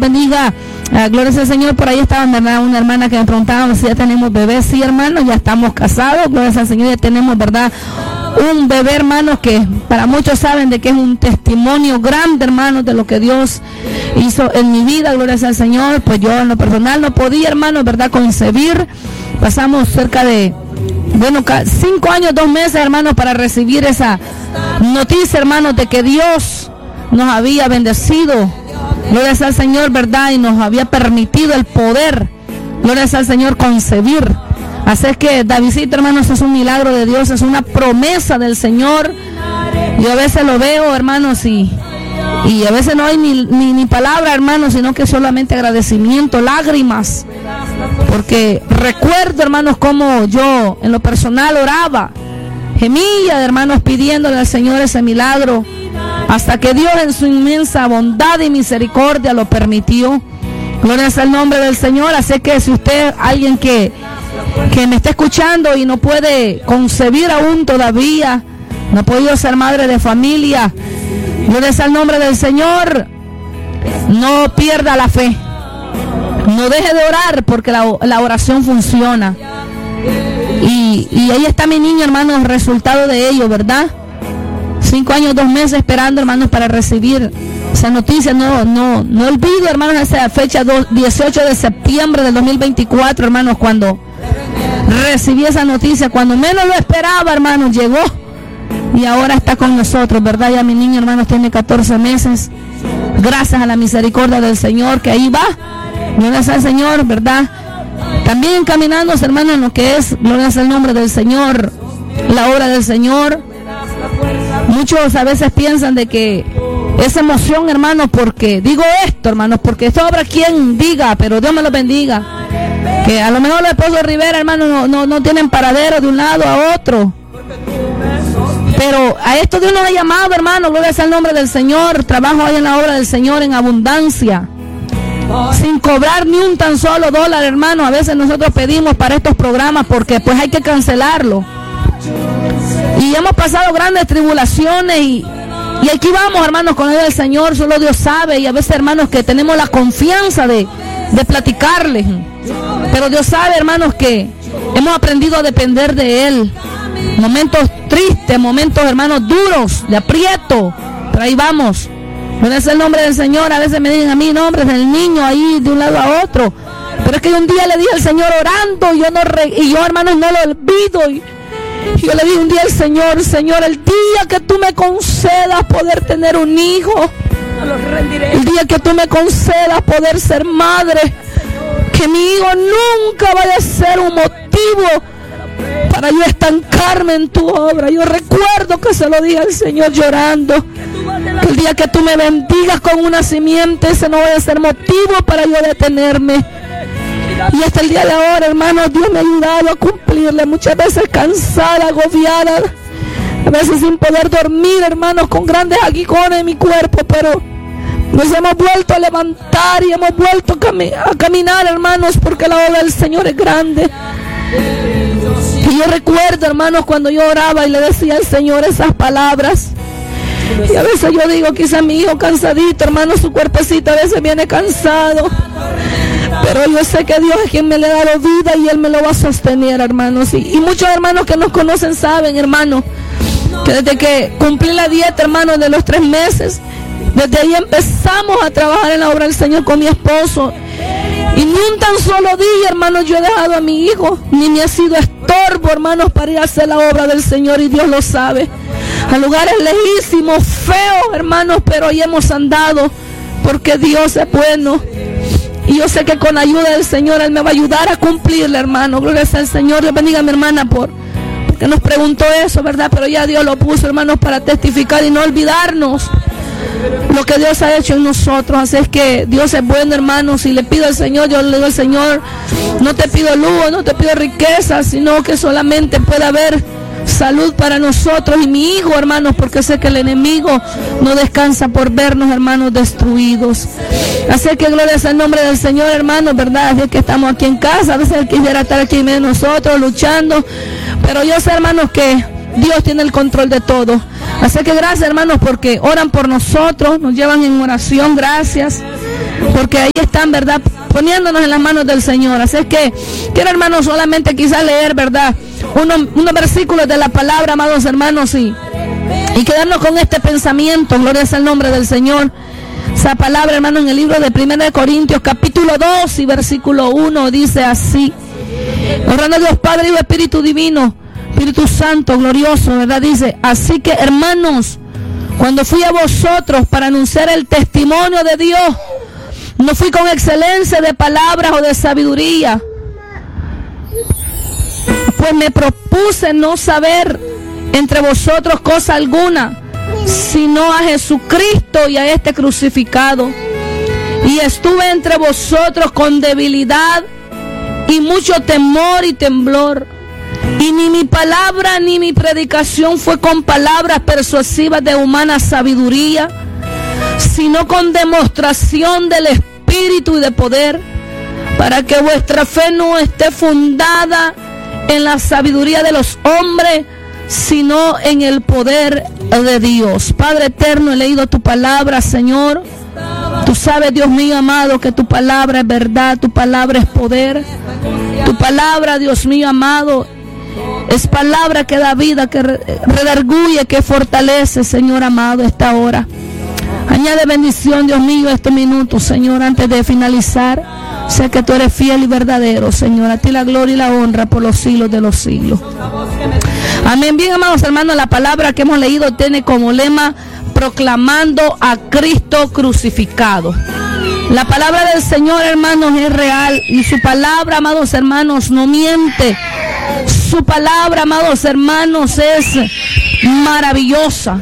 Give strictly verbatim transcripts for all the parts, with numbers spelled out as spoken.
bendiga. Uh, gloria al Señor. Por ahí estaba ¿verdad? Una hermana que me preguntaba si ya tenemos bebé. Sí, hermano, ya estamos casados. Gloria al Señor, ya tenemos, ¿verdad? Un bebé, hermanos, que para muchos saben de que es un testimonio grande, hermanos, de lo que Dios hizo en mi vida. Gloria al Señor. Pues yo en lo personal no podía, hermanos, ¿verdad? Concebir. Pasamos cerca de, bueno, cinco años, dos meses, hermanos, para recibir esa noticia, hermanos, de que Dios nos había bendecido. Gloria al Señor, ¿verdad? Y nos había permitido el poder, gloria al Señor, concebir. Así es que, Davidcito, hermanos, es un milagro de Dios, es una promesa del Señor. Yo a veces lo veo, hermanos, y, y a veces no hay ni, ni, ni palabra, hermanos, sino que solamente agradecimiento, lágrimas. Porque recuerdo, hermanos, cómo yo en lo personal oraba, gemía, hermanos, pidiéndole al Señor ese milagro, hasta que Dios en su inmensa bondad y misericordia lo permitió. Gloria al nombre del Señor. Así que si usted, alguien que, que me está escuchando y no puede concebir aún todavía, no ha podido ser madre de familia, gloria al nombre del Señor, no pierda la fe. No deje de orar, porque la, la oración funciona. Y, y ahí está mi niño, hermano, el resultado de ello, ¿verdad? Cinco años, dos meses esperando, hermanos, para recibir esa noticia. No, no, no olvido, hermanos, esa fecha dieciocho de septiembre del dos mil veinticuatro, hermanos, cuando recibí esa noticia, cuando menos lo esperaba, hermanos, llegó y ahora está con nosotros, ¿verdad? Ya mi niño, hermanos, tiene catorce meses, gracias a la misericordia del Señor, que ahí va, gloria al Señor, ¿verdad? También encaminándose, hermanos, en lo que es, gloria al nombre del Señor, la obra del Señor. Muchos a veces piensan de que esa emoción, hermanos, porque digo esto, hermanos, porque sobra quien diga, pero Dios me lo bendiga, que a lo mejor el esposo de Rivera, hermanos, no, no, no tienen paradero de un lado a otro, pero a esto Dios nos ha llamado, hermanos, gloria al nombre del Señor. Trabajo ahí en la obra del Señor en abundancia, sin cobrar ni un tan solo dólar, hermanos. A veces nosotros pedimos para estos programas porque pues hay que cancelarlo. Y hemos pasado grandes tribulaciones y, y aquí vamos, hermanos, con el Señor. Solo Dios sabe. Y a veces, hermanos, que tenemos la confianza de, de platicarles. Pero Dios sabe, hermanos, que hemos aprendido a depender de Él. Momentos tristes, momentos, hermanos, duros, de aprieto. Pero ahí vamos. No es el nombre del Señor. A veces me dicen a mí nombres del niño ahí de un lado a otro. Pero es que un día le dije al Señor orando. Y yo, no re, y yo hermanos, no lo olvido. Y, yo le dije un día al Señor, Señor, el día que tú me concedas poder tener un hijo, el día que tú me concedas poder ser madre, que mi hijo nunca vaya a ser un motivo para yo estancarme en tu obra. Yo recuerdo que se lo dije al Señor llorando, que el día que tú me bendigas con una simiente, ese no vaya a ser motivo para yo detenerme. Y hasta el día de ahora, hermanos, Dios me ha ayudado a cumplirle. Muchas veces cansada, agobiada, a veces sin poder dormir, hermanos, con grandes aguijones en mi cuerpo, pero nos hemos vuelto a levantar y hemos vuelto a, cami- a caminar, hermanos, porque la obra del Señor es grande. Y yo recuerdo, hermanos, cuando yo oraba y le decía al Señor esas palabras. Y a veces yo digo, quizá mi hijo cansadito, hermano, su cuerpecito a veces viene cansado. Pero yo sé que Dios es quien me le ha dado vida y Él me lo va a sostener, hermanos. Y, y muchos hermanos que nos conocen saben, hermanos, que desde que cumplí la dieta, hermanos, de los tres meses, desde ahí empezamos a trabajar en la obra del Señor con mi esposo. Y ni un tan solo día, hermanos, yo he dejado a mi hijo, ni me ha sido estorbo, hermanos, para ir a hacer la obra del Señor, y Dios lo sabe. A lugares lejísimos, feos, hermanos, pero ahí hemos andado, porque Dios es bueno. Y yo sé que con la ayuda del Señor Él me va a ayudar a cumplirle, hermano. Gloria al Señor. Le bendiga a mi hermana por porque nos preguntó eso, ¿verdad? Pero ya Dios lo puso, hermanos, para testificar y no olvidarnos lo que Dios ha hecho en nosotros. Así es que Dios es bueno, hermanos. Y le pido al Señor, yo le digo al Señor, no te pido lujo, no te pido riqueza, sino que solamente pueda haber salud para nosotros y mi hijo, hermanos, porque sé que el enemigo no descansa por vernos, hermanos, destruidos. Así que gloria sea el nombre del Señor, hermanos, verdad, así que estamos aquí en casa. A veces Él quisiera estar aquí en medio de nosotros luchando, pero yo sé, hermanos, que Dios tiene el control de todo. Así que gracias, hermanos, porque oran por nosotros, nos llevan en oración. Gracias, porque ahí están, ¿verdad?, poniéndonos en las manos del Señor. Así es que quiero, hermanos, solamente quizás leer, ¿verdad?, unos, unos versículos de la palabra, amados hermanos, y, y quedarnos con este pensamiento. Gloria sea el nombre del Señor. Esa palabra, hermano, en el libro de Primera de Corintios, capítulo dos y versículo uno, dice así: honrando a Dios Padre, Hijo, Espíritu Divino, Espíritu Santo, glorioso, ¿verdad? Dice: así que, hermanos, cuando fui a vosotros para anunciar el testimonio de Dios, no fui con excelencia de palabras o de sabiduría, pues me propuse no saber entre vosotros cosa alguna, sino a Jesucristo y a este crucificado. Y estuve entre vosotros con debilidad y mucho temor y temblor. Y ni mi palabra ni mi predicación fue con palabras persuasivas de humana sabiduría, sino con demostración del Espíritu y de poder, para que vuestra fe no esté fundada en la sabiduría de los hombres, sino en el poder de Dios. Padre eterno, he leído tu palabra, Señor. Tú sabes, Dios mío amado, que tu palabra es verdad, tu palabra es poder. Tu palabra, Dios mío amado, es palabra que da vida, que redarguye, que fortalece, Señor amado, esta hora. Añade bendición, Dios mío, a estos minutos, Señor, antes de finalizar. Sé que tú eres fiel y verdadero, Señor. A ti la gloria y la honra por los siglos de los siglos. Amén. Bien, amados hermanos, la palabra que hemos leído tiene como lema: proclamando a Cristo crucificado. La palabra del Señor, hermanos, es real, y su palabra, amados hermanos, no miente. Su palabra, amados hermanos, es maravillosa.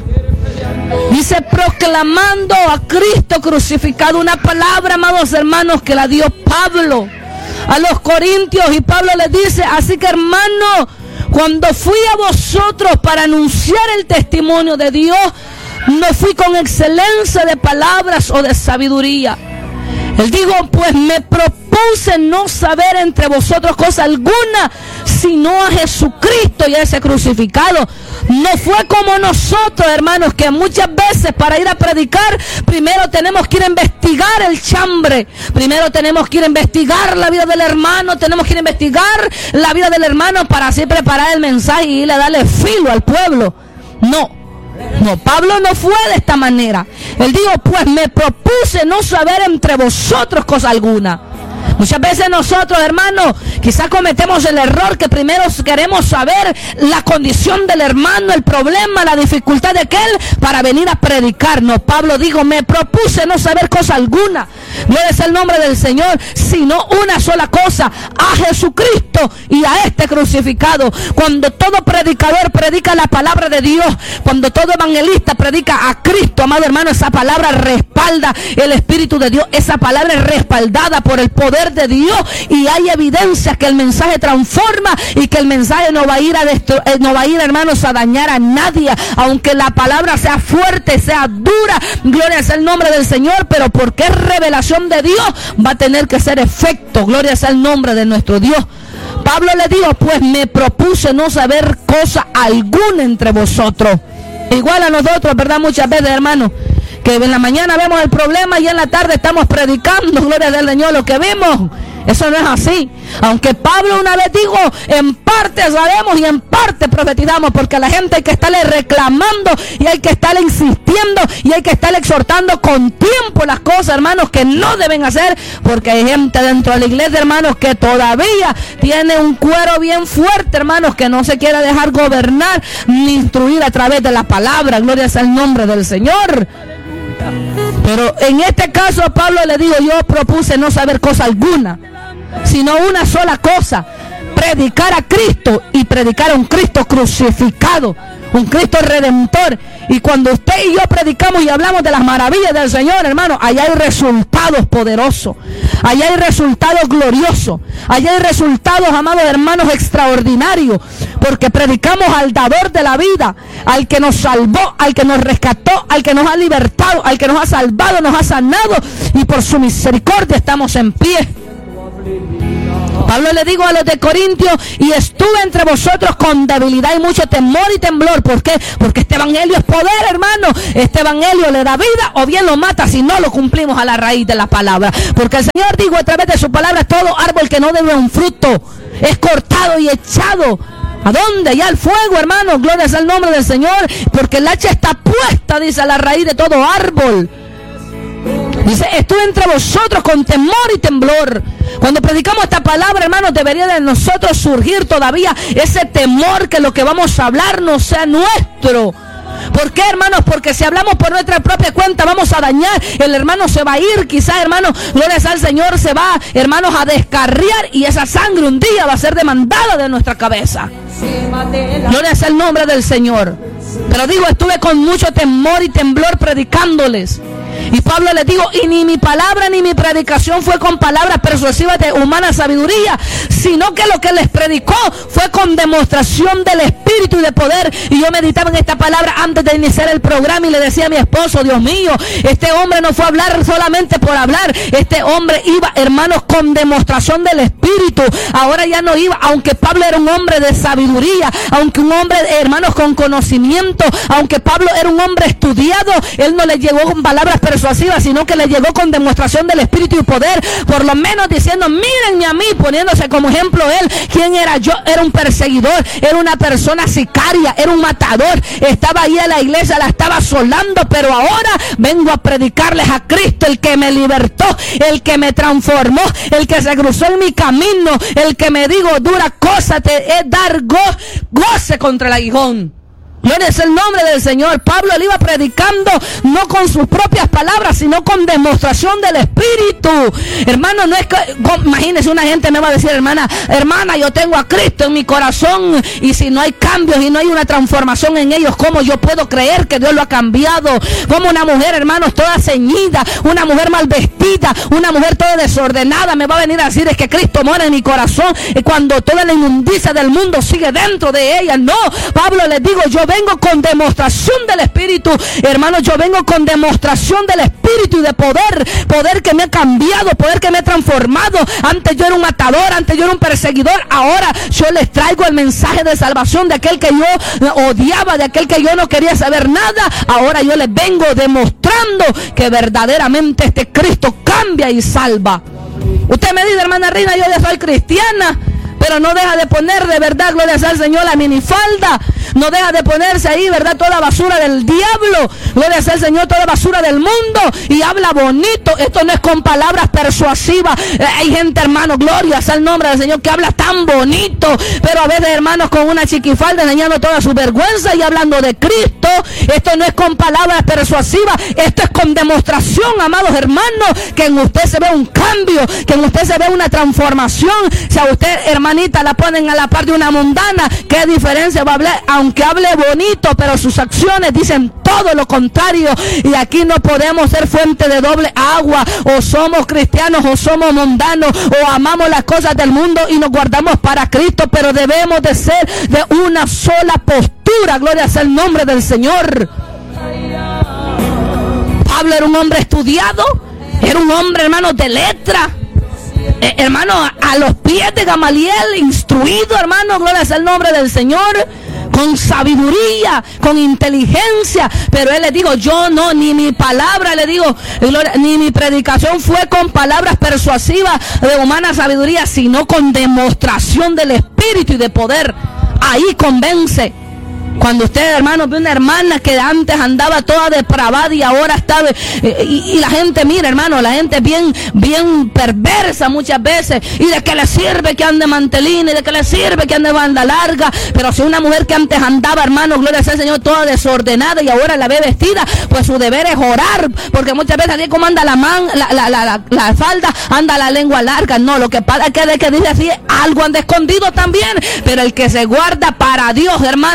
Dice: proclamando a Cristo crucificado. Una palabra, amados hermanos, que la dio Pablo a los corintios, y Pablo les dice: así que, hermano, cuando fui a vosotros para anunciar el testimonio de Dios, no fui con excelencia de palabras o de sabiduría. Él dijo: pues me propuse no saber entre vosotros cosa alguna, sino a Jesucristo y a ese crucificado. No fue como nosotros, hermanos, que muchas veces para ir a predicar, primero tenemos que ir a investigar el chambre, primero tenemos que ir a investigar la vida del hermano, tenemos que ir a investigar la vida del hermano para así preparar el mensaje y ir a darle filo al pueblo. No. No, Pablo no fue de esta manera. Él dijo: pues me propuse no saber entre vosotros cosa alguna. Muchas veces nosotros, hermanos, quizás cometemos el error que primero queremos saber la condición del hermano, el problema, la dificultad de aquel, para venir a predicar. No, Pablo dijo: me propuse no saber cosa alguna, gloria sea el nombre del Señor, sino una sola cosa: a Jesucristo y a este crucificado. Cuando todo predicador predica la palabra de Dios, cuando todo evangelista predica a Cristo, amado hermano, esa palabra respalda el Espíritu de Dios, esa palabra es respaldada por el poder de Dios, y hay evidencia que el mensaje transforma y que el mensaje no va a ir a destru- eh, no va a ir, hermanos, a dañar a nadie, aunque la palabra sea fuerte, sea dura, gloria sea el nombre del Señor, pero porque es revelación de Dios, va a tener que ser efecto, gloria sea el nombre de nuestro Dios. Pablo le dijo: pues me propuse no saber cosa alguna entre vosotros. Igual a nosotros, ¿verdad? Muchas veces, hermanos, que en la mañana vemos el problema y en la tarde estamos predicando, gloria del Señor, lo que vimos. Eso no es así. Aunque Pablo una vez dijo: en parte sabemos y en parte profetizamos, porque a la gente hay que estarle reclamando y hay que estarle insistiendo y hay que estarle exhortando con tiempo las cosas, hermanos, que no deben hacer, porque hay gente dentro de la iglesia, hermanos, que todavía tiene un cuero bien fuerte, hermanos, que no se quiere dejar gobernar ni instruir a través de la palabra. Gloria sea el nombre del Señor. Pero en este caso Pablo le dijo: yo propuse no saber cosa alguna, sino una sola cosa: predicar a Cristo, y predicar a un Cristo crucificado, un Cristo redentor. Y cuando usted y yo predicamos y hablamos de las maravillas del Señor, hermano, allá hay resultados poderosos, allá hay resultados gloriosos, allá hay resultados, amados hermanos, extraordinarios, porque predicamos al dador de la vida, al que nos salvó, al que nos rescató, al que nos ha libertado, al que nos ha salvado, nos ha sanado, y por su misericordia estamos en pie. Pablo le digo a los de Corintios, y estuve entre vosotros con debilidad y mucho temor y temblor. ¿Por qué? Porque este evangelio es poder, hermano. Este evangelio le da vida o bien lo mata si no lo cumplimos a la raíz de la palabra. Porque el Señor dijo a través de su palabra, todo árbol que no debe un fruto es cortado y echado. ¿A dónde? Ya al fuego, hermano. Gloria sea el nombre del Señor. Porque el hacha está puesta, dice, a la raíz de todo árbol. Dice, estuve entre vosotros con temor y temblor. Cuando predicamos esta palabra, hermanos, debería de nosotros surgir todavía ese temor que lo que vamos a hablar no sea nuestro. ¿Por qué, hermanos? Porque si hablamos por nuestra propia cuenta vamos a dañar. El hermano se va a ir, quizás, hermanos, gloria al Señor, se va, hermanos, a descarriar, y esa sangre un día va a ser demandada de nuestra cabeza. Gloria al nombre del Señor. Pero digo, estuve con mucho temor y temblor predicándoles. Y Pablo les digo, y ni mi palabra ni mi predicación fue con palabras persuasivas de humana sabiduría, sino que lo que les predicó fue con demostración del Espíritu y de poder. Y yo meditaba en esta palabra antes de iniciar el programa y le decía a mi esposo, Dios mío, este hombre no fue a hablar solamente por hablar. Este hombre iba, hermanos, con demostración del Espíritu. Ahora ya no iba, aunque Pablo era un hombre de sabiduría, aunque un hombre, hermanos, con conocimiento, aunque Pablo era un hombre estudiado, él no le llegó con palabras persuasivas, sino que le llegó con demostración del Espíritu y poder, por lo menos diciendo, mírenme a mí, poniéndose como ejemplo él. ¿Quién era yo? Era un perseguidor, era una persona sicaria, era un matador, estaba ahí en la iglesia, la estaba asolando, pero ahora vengo a predicarles a Cristo, el que me libertó, el que me transformó, el que se cruzó en mi camino, el que me dijo, dura cosa te es dar go goce contra el aguijón. Gloria es el nombre del Señor. Pablo le iba predicando no con sus propias palabras, sino con demostración del Espíritu. Hermano, no es que, imagínese, una gente me va a decir, hermana, hermana, yo tengo a Cristo en mi corazón, y si no hay cambios y no hay una transformación en ellos, ¿cómo yo puedo creer que Dios lo ha cambiado? Como una mujer, hermanos, toda ceñida, una mujer mal vestida, una mujer toda desordenada, me va a venir a decir es que Cristo mora en mi corazón, cuando toda la inmundicia del mundo sigue dentro de ella? No, Pablo les digo, yo vengo con demostración del Espíritu, hermanos, yo vengo con demostración del Espíritu y de poder, poder que me ha cambiado, poder que me ha transformado. Antes yo era un matador, antes yo era un perseguidor, ahora yo les traigo el mensaje de salvación de aquel que yo odiaba, de aquel que yo no quería saber nada. Ahora yo les vengo demostrando que verdaderamente este Cristo cambia y salva. Usted me dice, hermana Reina, yo ya soy cristiana, pero no deja de poner de verdad, gloria al Señor, la minifalda. No deja de ponerse ahí, ¿verdad? Toda basura del diablo. Gloria al Señor, toda basura del mundo. Y habla bonito. Esto no es con palabras persuasivas. Eh, hay gente, hermano, gloria al nombre del Señor, que habla tan bonito. Pero a veces, hermanos, con una chiquifalda enseñando toda su vergüenza y hablando de Cristo. Esto no es con palabras persuasivas. Esto es con demostración, amados hermanos, que en usted se ve un cambio, que en usted se ve una transformación. Si a usted, hermanita, la ponen a la par de una mundana, ¿qué diferencia va a hablar? Aunque hable bonito, pero sus acciones dicen todo lo contrario. Y aquí no podemos ser fuente de doble agua. O somos cristianos o somos mundanos, o amamos las cosas del mundo y nos guardamos para Cristo, pero debemos de ser de una sola postura. Gloria sea el nombre del Señor. Pablo era un hombre estudiado, era un hombre, hermano, de letra. Eh, hermano, a, a los pies de Gamaliel, instruido, hermano, gloria sea el nombre del Señor, con sabiduría, con inteligencia. Pero él le digo, yo no, ni mi palabra, le digo, ni mi predicación fue con palabras persuasivas de humana sabiduría, sino con demostración del Espíritu y de poder. Ahí convence. Cuando usted, hermano, ve una hermana que antes andaba toda depravada y ahora está, eh, y, y la gente, mira, hermano, la gente bien, bien perversa muchas veces. ¿Y de qué le sirve que ande mantelina? ¿Y de qué le sirve que ande banda larga? Pero si una mujer que antes andaba, hermano, gloria sea al Señor, toda desordenada y ahora la ve vestida, pues su deber es orar. Porque muchas veces así como anda la man, la, la, la, la, la falda, anda la lengua larga. No, lo que pasa es que de que dice así, algo anda escondido también. Pero el que se guarda para Dios, hermano, gloria sea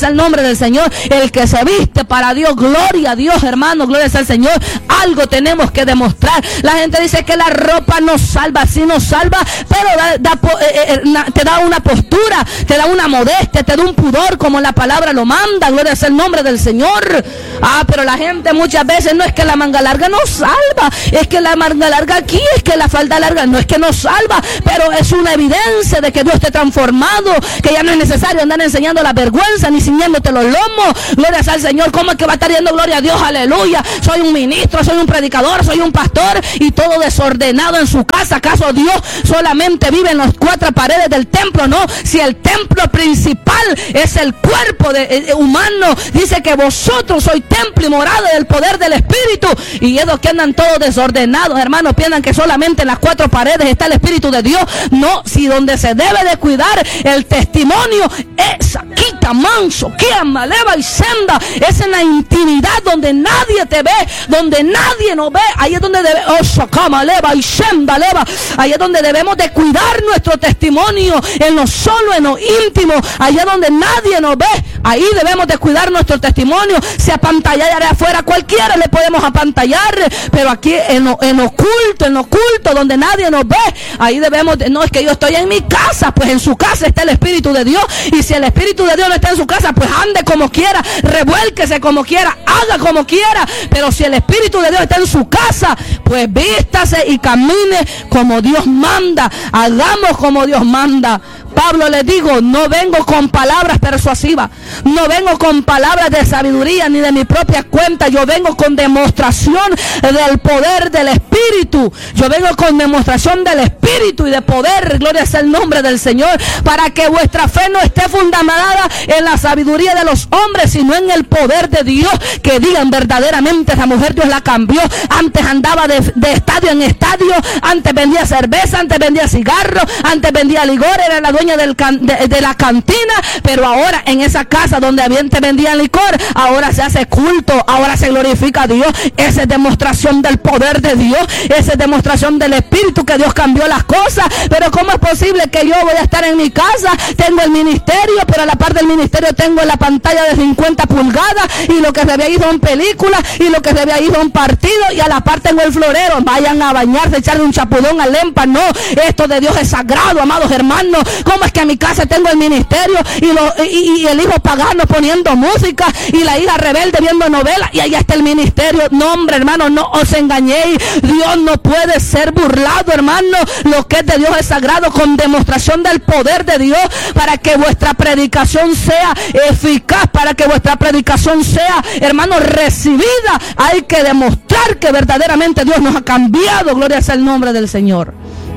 sea el nombre del Señor. El que se viste para Dios, gloria a Dios, hermano, gloria sea al Señor. Algo tenemos que demostrar. La gente dice que la ropa nos salva, sí nos salva, pero da, da, eh, eh, te da una postura, te da una modestia, te da un pudor como la palabra lo manda, gloria sea el nombre del Señor. Ah, pero la gente muchas veces no es que la manga larga nos salva, es que la manga larga aquí, es que la falda larga no es que nos salva, pero es una evidencia de que Dios te ha transformado, que ya no es necesario andar enseñando la vergüenza ni ciñéndote los lomos. Gloria sea al Señor. ¿Cómo es que va a estar yendo gloria a Dios? Aleluya. Soy un ministro, soy un predicador, soy un pastor y todo desordenado en su casa. ¿Acaso Dios solamente vive en las cuatro paredes del templo? No, si el templo principal es el cuerpo de, eh, humano, dice que vosotros sois templo y morada del poder del Espíritu, y ellos que andan todos desordenados, hermanos, piensan que solamente en las cuatro paredes está el Espíritu de Dios. No, si donde se debe de cuidar el testimonio es aquí, manso, que amaleva y senda, es en la intimidad donde nadie te ve, donde nadie nos ve. Ahí es donde debe, oh, sacama, leva y senda, leva. Ahí es donde debemos de cuidar nuestro testimonio, en lo solo, en lo íntimo, allá donde nadie nos ve. Ahí debemos de cuidar nuestro testimonio. Si apantallar de afuera, cualquiera le podemos apantallar, pero aquí en lo, en oculto, en lo oculto, donde nadie nos ve, ahí debemos de, no es que yo estoy en mi casa, pues en su casa está el Espíritu de Dios, y si el Espíritu de Dios no está en su casa, pues ande como quiera, revuélquese como quiera, haga como quiera, pero si el Espíritu de Dios está en su casa, pues vístase y camine como Dios manda, hagamos como Dios manda. Pablo le digo, no vengo con palabras persuasivas, no vengo con palabras de sabiduría ni de mi propia cuenta, yo vengo con demostración del poder del Espíritu, yo vengo con demostración del Espíritu y de poder, gloria sea el nombre del Señor, para que vuestra fe no esté fundamentada en la sabiduría de los hombres, sino en el poder de Dios, que digan verdaderamente, esa mujer Dios la cambió, antes andaba de, de estadio en estadio, antes vendía cerveza, antes vendía cigarro, antes vendía licor, era la dueña del can, de, de la cantina, pero ahora en esa casa donde te vendían licor, ahora se hace culto, ahora se glorifica a Dios. Esa es demostración del poder de Dios, esa es demostración del Espíritu, que Dios cambió las cosas. Pero ¿cómo es posible que yo voy a estar en mi casa, tengo el ministerio, pero a la par del ministerio tengo la pantalla de cincuenta pulgadas y lo que se había ido en películas y lo que se había ido en partido, y a la par tengo el florero? Vayan a bañarse, echarle un chapudón al lempa. No, esto de Dios es sagrado, amados hermanos. ¿Cómo es que en mi casa tengo el ministerio y, lo, y, y el hijo pagano poniendo música y la hija rebelde viendo novelas y allá está el ministerio? No, hombre, hermano, no os engañéis. Dios no puede ser burlado, hermano. Lo que es de Dios es sagrado, con demostración del poder de Dios, para que vuestra predicación sea eficaz, para que vuestra predicación sea, hermano, recibida. Hay que demostrar que verdaderamente Dios nos ha cambiado. Gloria sea el nombre del Señor.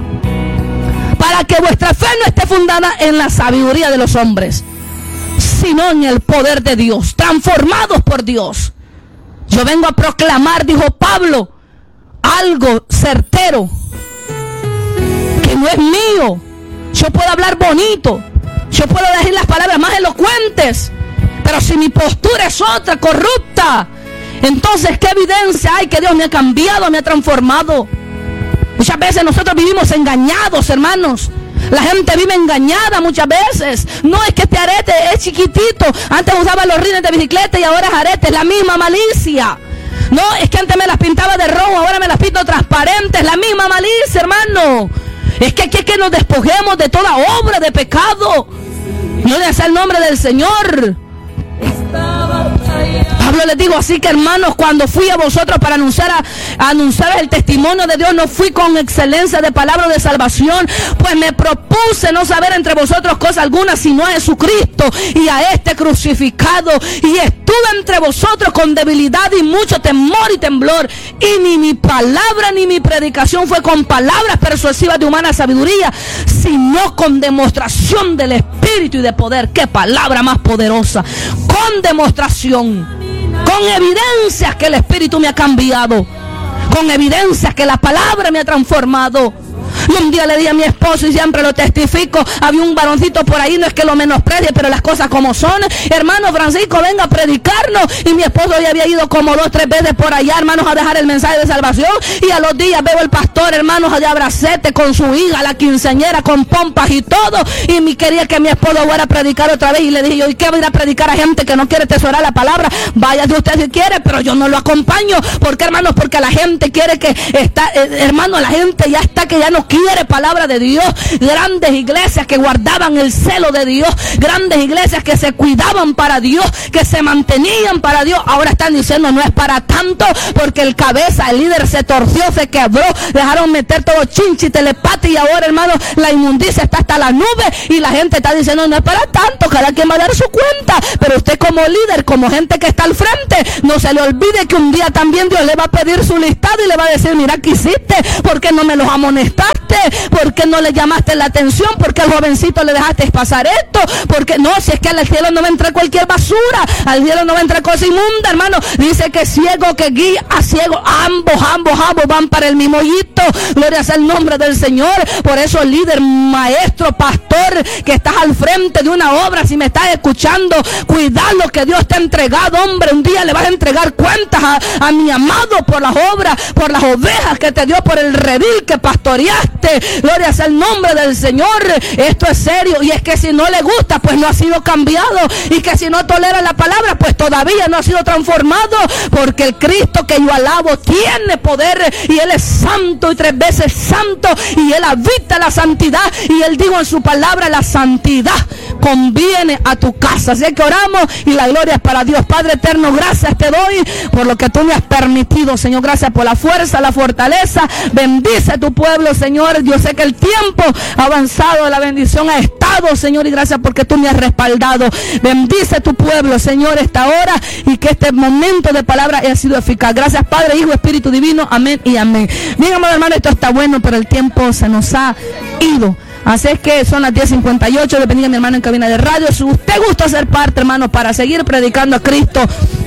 Para que vuestra fe no esté fundada en la sabiduría de los hombres, sino en el poder de Dios, transformados por Dios. Yo vengo a proclamar, dijo Pablo, algo certero, que no es mío. Yo puedo hablar bonito, yo puedo decir las palabras más elocuentes, pero si mi postura es otra, corrupta, entonces ¿qué evidencia hay que Dios me ha cambiado, me ha transformado? Muchas veces nosotros vivimos engañados, hermanos. La gente vive engañada muchas veces. No es que este arete es chiquitito, antes usaba los rines de bicicleta y ahora es arete, es la misma malicia. No, es que antes me las pintaba de rojo, ahora me las pinto transparentes, la misma malicia, hermano. Es que aquí es que nos despojemos de toda obra de pecado. No le hace el nombre del Señor. Pablo les digo, así que hermanos, cuando fui a vosotros para anunciar a, a anunciar el testimonio de Dios, no fui con excelencia de palabra de salvación, pues me propuse no saber entre vosotros cosa alguna, sino a Jesucristo y a este crucificado, y estuve entre vosotros con debilidad y mucho temor y temblor, y ni mi palabra ni mi predicación fue con palabras persuasivas de humana sabiduría, sino con demostración del Espíritu y de poder. ¡Qué palabra más poderosa! Con demostración, con evidencias que el Espíritu me ha cambiado, con evidencias que la palabra me ha transformado, Y un día le di a mi esposo, y siempre lo testifico, había un varoncito por ahí, no es que lo menosprecie, pero las cosas como son. Hermano Francisco, venga a predicarnos. Y mi esposo ya había ido como dos, tres veces por allá, hermanos, a dejar el mensaje de salvación. Y a los días veo el pastor, hermanos, allá abracete con su hija, la quinceañera, con pompas y todo. Y me quería que mi esposo fuera a predicar otra vez. Y le dije yo, ¿y qué va a ir a predicar a gente que no quiere atesorar la palabra? Vaya de usted si quiere, pero yo no lo acompaño. ¿Por qué, hermanos? Porque la gente quiere que está, eh, hermano, la gente ya está que ya no quiere palabra de Dios. Grandes iglesias que guardaban el celo de Dios, grandes iglesias que se cuidaban para Dios, que se mantenían para Dios, ahora están diciendo no es para tanto, porque el cabeza, el líder se torció, se quebró, dejaron meter todo chinchi, telepati, y ahora, hermano, la inmundicia está hasta la nube, y la gente está diciendo no es para tanto, cada quien va a dar su cuenta. Pero usted como líder, como gente que está al frente, no se le olvide que un día también Dios le va a pedir su listado y le va a decir, mira, ¿qué hiciste? ¿Por qué no me los amonestaste? ¿Por qué no le llamaste la atención? ¿Por qué al jovencito le dejaste pasar esto? Porque no, si es que al cielo no va a entrar cualquier basura, al cielo no va a entrar cosa inmunda, hermano. Dice que ciego que guía a ciego, ambos, ambos, ambos van para el mismo hito. Gloria sea el nombre del Señor. Por eso, líder, maestro, pastor, que estás al frente de una obra, si me estás escuchando, cuidad lo que Dios te ha entregado, hombre. Un día le vas a entregar cuentas a, a mi amado por las obras, por las ovejas que te dio, por el redil que pastoreaste. Gloria sea el nombre del Señor. Esto es serio, y es que si no le gusta, pues no ha sido cambiado, y que si no tolera la palabra, pues todavía no ha sido transformado, porque el Cristo que yo alabo tiene poder, y Él es santo y tres veces santo, y Él habita la santidad, y Él dijo en su palabra, la santidad conviene a tu casa. Así que oramos, y la gloria es para Dios. Padre eterno, gracias te doy por lo que tú me has permitido, Señor. Gracias por la fuerza, la fortaleza. Bendice a tu pueblo, Señor. Yo sé que el tiempo ha avanzado, la bendición ha estado, Señor, y gracias porque tú me has respaldado. Bendice a tu pueblo, Señor, esta hora, y que este momento de palabra haya sido eficaz. Gracias, Padre, Hijo, Espíritu Divino. Amén y amén. Bien, amado hermano, esto está bueno, pero el tiempo se nos ha ido. Así es que son las diez cincuenta y ocho. Le bendiga a mi hermano en cabina de radio. Si usted gusta ser parte, hermano, para seguir predicando a Cristo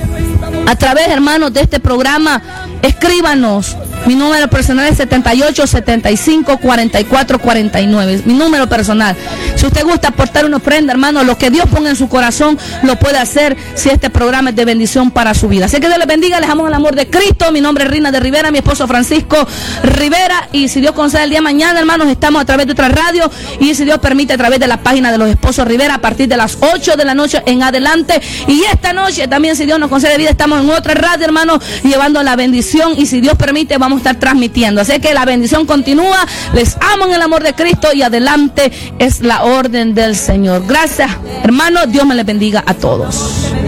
a través, hermanos, de este programa, escríbanos. Mi número personal es setenta y ocho, setenta y cinco, cuarenta y cuatro, cuarenta y nueve. Mi número personal. Si usted gusta aportar una ofrenda, hermano, lo que Dios ponga en su corazón, lo puede hacer si este programa es de bendición para su vida. Así que Dios les bendiga, les amo en el amor de Cristo. Mi nombre es Rina de Rivera, mi esposo Francisco Rivera. Y si Dios concede el día de mañana, hermanos, estamos a través de otra radio. Y si Dios permite, a través de la página de los esposos Rivera, a partir de las ocho de la noche en adelante. Y esta noche también, si Dios nos concede vida, estamos en otra radio, hermanos, llevando la bendición. Y si Dios permite, vamos a estar transmitiendo. Así que la bendición continúa. Les amo en el amor de Cristo, y adelante es la orden del Señor. Gracias, hermanos. Dios me les bendiga a todos.